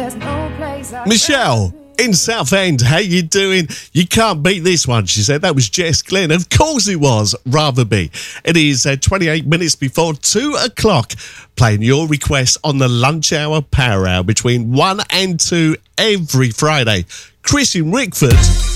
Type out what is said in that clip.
Michelle in Southend, how you doing? You can't beat this one, she said. That was Jess Glenn. Of course it was. Rather be. It is 28 minutes before 2 o'clock. Playing your requests on the lunch hour power hour between 1 and 2 every Friday. Chris in Rickford.